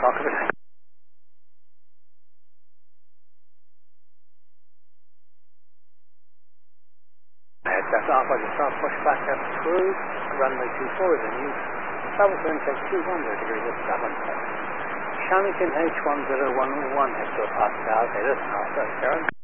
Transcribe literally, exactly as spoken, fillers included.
Parker. Aircraft Alpha, just start push back up through runway two four is in use. Travel to intake two hundred degrees of seven. Shannon H one zero one one, head to a Pascal, it is Alpha, Karen.